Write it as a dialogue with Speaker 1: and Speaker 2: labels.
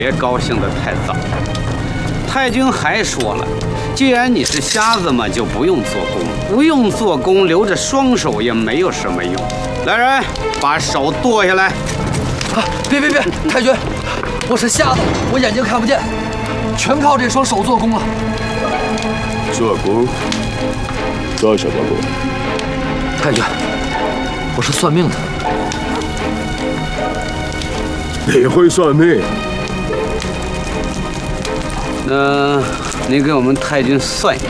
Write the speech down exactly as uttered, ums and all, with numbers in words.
Speaker 1: 别高兴得太早。太君还说了，既然你是瞎子嘛，就不用做工，不用做工，留着双手也没有什么用。来人，把手剁下来！
Speaker 2: 啊！别别别，太君，我是瞎子，我眼睛看不见，全靠这双手做工了。
Speaker 3: 做工？做什么工？
Speaker 2: 太君，我是算命的。
Speaker 3: 你会算命？
Speaker 1: 那你给我们太君算一下。